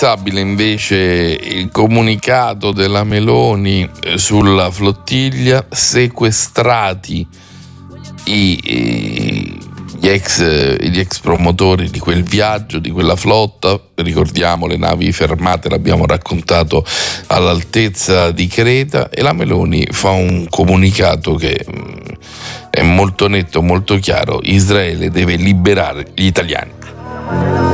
inaccettabile invece il comunicato della Meloni sulla flottiglia, sequestrati gli ex promotori di quel viaggio, di quella flotta. Ricordiamo le navi fermate, l'abbiamo raccontato, all'altezza di Creta, e la Meloni fa un comunicato che è molto netto, molto chiaro: Israele deve liberare gli italiani.